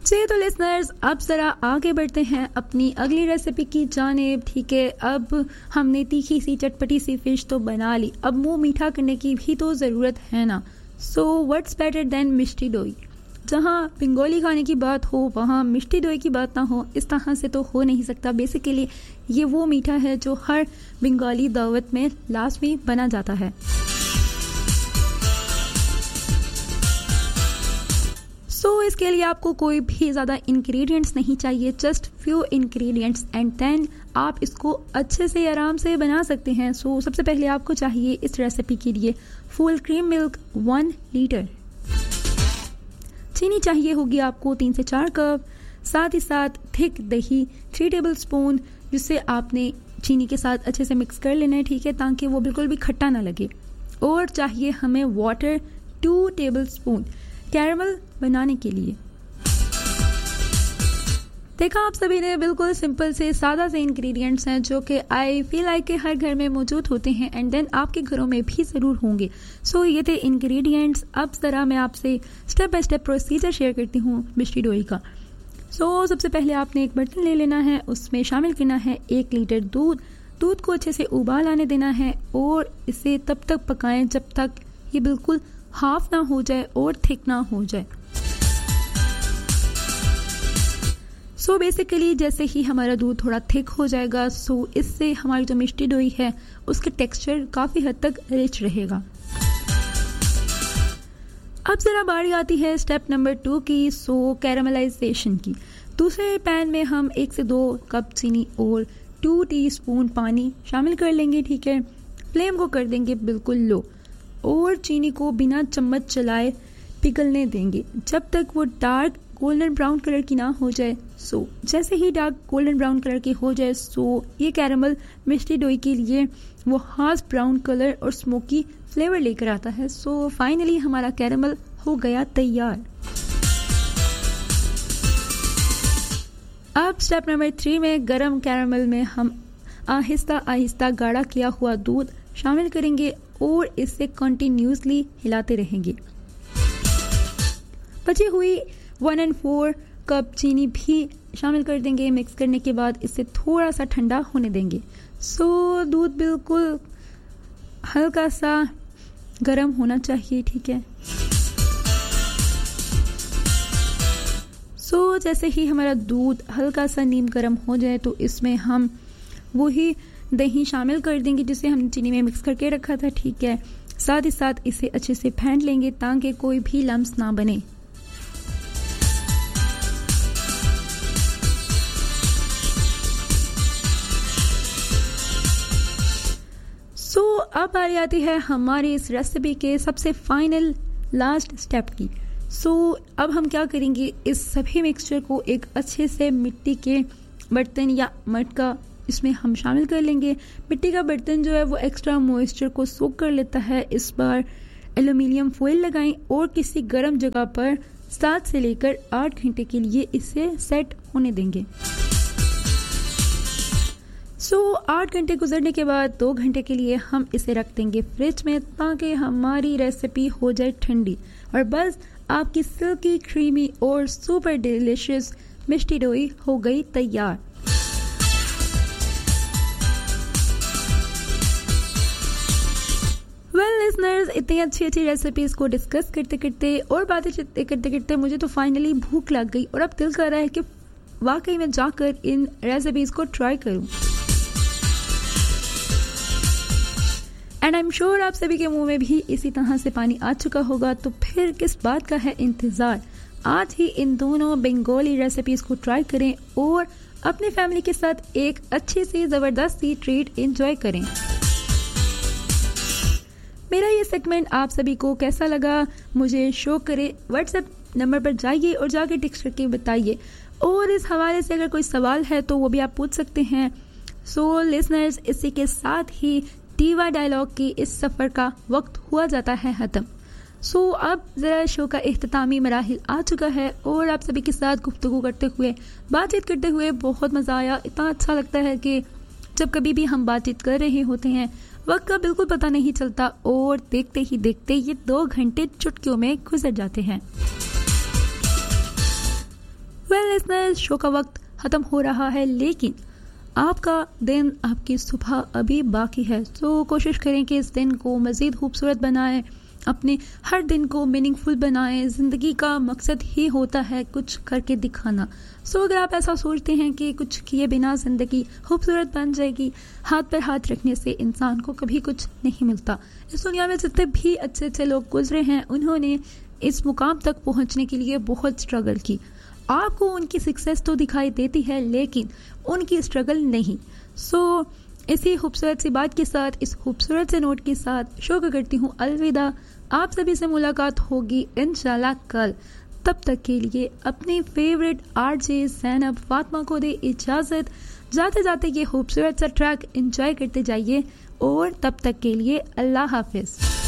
चलिए तो लिसनर्स, अब जरा आगे बढ़ते हैं अपनी अगली रेसिपी की जानिब। ठीक है, अब हमने तीखी सी चटपटी सी फिश तो बना ली, अब मुंह मीठा करने की भी तो ज़रूरत है ना। सो व्हाट्स बेटर देन मिष्टी दोई। जहाँ बंगाली खाने की बात हो वहाँ मिष्टी दोई की बात ना हो, इस तरह से तो हो नहीं सकता। बेसिकली ये वो मीठा है जो हर बंगाली दावत में लाजमी बना जाता है। इसके लिए आपको कोई भी ज़्यादा इंग्रेडिएंट्स नहीं चाहिए, just few ingredients and then आप इसको अच्छे से आराम से बना सकते हैं। सबसे पहले आपको चाहिए इस रेसिपी के लिए फुल क्रीम मिल्क 1 लीटर, चीनी चाहिए होगी आपको 3 से 4 कप, साथ ही साथ थिक दही 3 टेबल स्पून, जिससे आपने चीनी के साथ अच्छे से मिक्स कर लेना है। ठीक है, ताकि वो बिल्कुल भी खट्टा ना लगे। और चाहिए हमें वाटर 2 टेबल स्पून कैरमल बनाने के लिए। देखा आप सभी ने, बिल्कुल सिंपल से सादा से इंग्रेडिएंट्स हैं जो कि आई फील लाइक के हर घर में मौजूद होते हैं एंड देन आपके घरों में भी ज़रूर होंगे। ये थे इंग्रेडिएंट्स। अब ज़रा मैं आपसे step by step procedure share करती हूँ मिष्टी दोई का। सबसे पहले आपने एक बर्तन ले लेना है, उसमें शामिल करना है 1 लीटर दूध। दूध को अच्छे से उबाल आने देना है और इसे तब तक पकाएं जब तक ये बिल्कुल हाफ ना हो जाए और थिक ना हो जाए। बेसिकली जैसे ही हमारा दूध थोड़ा थिक हो जाएगा, इससे हमारी जो मिष्टी दोई है उसका टेक्सचर काफी हद तक रिच रहेगा। अब जरा बारी आती है स्टेप नंबर 2 की, कैरामलाइजेशन की। दूसरे पैन में हम 1 से 2 कप चीनी और 2 टीस्पून पानी शामिल कर लेंगे। ठीक है, फ्लेम को कर देंगे बिल्कुल लो और चीनी को बिना चम्मच चलाए पिघलने देंगे जब तक वो डार्क गोल्डन ब्राउन कलर की ना हो जाए। जैसे ही डार्क गोल्डन ब्राउन कलर की हो जाए, ये कैरमल मिष्टी दोई के लिए वो हार्श ब्राउन कलर और स्मोकी फ्लेवर लेकर आता है। फाइनली हमारा कैरमल हो गया तैयार। अब स्टेप नंबर 3 में गरम कैरमल में हम आहिस्ता आहिस्ता गाढ़ा किया हुआ दूध शामिल करेंगे और इसे कंटिन्यूसली हिलाते रहेंगे। बची हुई 1/4 कप चीनी भी शामिल कर देंगे। मिक्स करने के बाद इसे थोड़ा सा ठंडा होने देंगे। दूध बिल्कुल हल्का सा गर्म होना चाहिए। ठीक है, जैसे ही हमारा दूध हल्का सा नीम गर्म हो जाए तो इसमें हम वही दही शामिल कर देंगे जिसे हमने चीनी में मिक्स करके रखा था। ठीक है, साथ ही साथ इसे अच्छे से फेंट लेंगे ताकि कोई भी लम्स ना बने। अब बारी आती है हमारी इस रेसिपी के सबसे फाइनल लास्ट स्टेप की। अब हम क्या करेंगे, इस सभी मिक्सचर को एक अच्छे से मिट्टी के बर्तन या मटका इसमें हम शामिल कर लेंगे। मिट्टी का बर्तन जो है वो एक्स्ट्रा मॉइस्चर को सोक कर लेता है। इस बार एल्यूमिनियम फॉइल लगाएं और किसी गर्म जगह पर 7 से लेकर 8 घंटे के लिए इसे सेट होने देंगे। 8 घंटे गुजरने के बाद 2 घंटे के लिए हम इसे रख देंगे फ्रिज में ताकि हमारी रेसिपी हो जाए ठंडी और बस आपकी सिल्की क्रीमी और सुपर डिलीशियस मिष्टी दोई हो गई तैयार। लिसनर्स, इतनी अच्छी अच्छी रेसिपीज को डिस्कस करते करते और बातें करते करते मुझे तो फाइनली भूख लग गई और अब दिल कर रहा है कि वाकई में जाकर इन रेसिपीज को ट्राई करूं। एंड आई एम श्योर आप सभी के मुंह में भी इसी तरह से पानी आ चुका होगा, तो फिर किस बात का है इंतजार। आज ही इन दोनों बंगाली रेसिपीज को ट्राई करें और अपने फैमिली के साथ एक अच्छी सी जबरदस्त सी ट्रीट एंजॉय करें। मेरा ये सेगमेंट आप सभी को कैसा लगा मुझे शो करें, व्हाट्सएप नंबर पर जाइए और जाके टेक्स्ट करके बताइए। और इस हवाले से अगर कोई सवाल है तो वो भी आप पूछ सकते हैं। लिसनर्स, इसी के साथ ही टीवा डायलॉग की इस सफर का वक्त हुआ जाता है खत्म। अब जरा शो का इख्तितामी मराहिल आ चुका है और आप सभी के साथ गुफ्तगू करते हुए बातचीत करते हुए बहुत मजा आया। इतना अच्छा लगता है कि जब कभी भी हम बातचीत कर रहे होते हैं वक्त का बिल्कुल पता नहीं चलता और देखते ही देखते ये 2 घंटे चुटकियों में गुजर जाते हैं। वेल लिसनर्स, शो का वक्त ख़त्म हो रहा है, लेकिन आपका दिन, आपकी सुबह अभी बाकी है। तो कोशिश करें कि इस दिन को मज़ीद खूबसूरत बनाएं, अपने हर दिन को मीनिंगफुल बनाएं। ज़िंदगी का मकसद ही होता है कुछ करके दिखाना। सो अगर आप ऐसा सोचते हैं कि कुछ किए बिना ज़िंदगी खूबसूरत बन जाएगी, हाथ पर हाथ रखने से इंसान को कभी कुछ नहीं मिलता। इस दुनिया में जितने भी अच्छे अच्छे लोग गुजरे हैं, उन्होंने इस मुकाम तक पहुंचने के लिए बहुत स्ट्रगल की। आपको उनकी सक्सेस तो दिखाई देती है, लेकिन उनकी स्ट्रगल नहीं। सो इसी खूबसूरत सी बात के साथ, इस खूबसूरत से नोट के साथ शो को करती हूँ अलविदा। आप सभी से मुलाकात होगी इंशाल्लाह कल। तब तक के लिए अपनी फेवरेट आरजे ज़ैनब फातिमा को दे इजाज़त। जाते जाते ये खूबसूरत सा ट्रैक एंजॉय करते जाइए और तब तक के लिए अल्लाह हाफिज़।